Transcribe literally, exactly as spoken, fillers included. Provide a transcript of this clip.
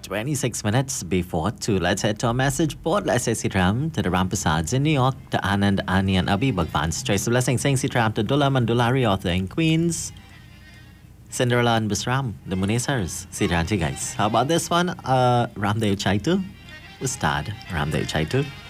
twenty-six minutes before two. Let's head to our message board. Let's say Sitram to the Rampasads in New York, to Anand, Ani, and Abhi Bhagwan's Choice of Blessing, saying Sitram to Dula Mandulari, author in Queens, Cinderella and Bisram, the Munesars. Sitram to you guys. How about this one? Uh, Ramdev Chaitu, Ustad Ramdev Chaitu.